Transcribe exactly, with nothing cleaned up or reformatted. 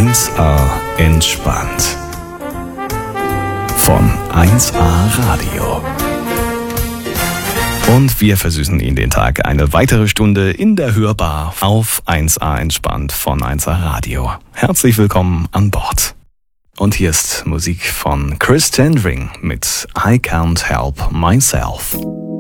eins A entspannt. Von eins A Radio. Und wir versüßen Ihnen den Tag eine weitere Stunde in der Hörbar auf eins A entspannt von eins A Radio. Herzlich willkommen an Bord. Und hier ist Musik von Chris Tendring mit I Can't Help Myself.